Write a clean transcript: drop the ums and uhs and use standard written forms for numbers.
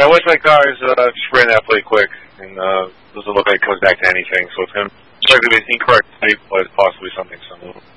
it looks like Cars just ran that play quick, and doesn't look like it comes back to anything. So it's going to be an incorrect type, but possibly something similar.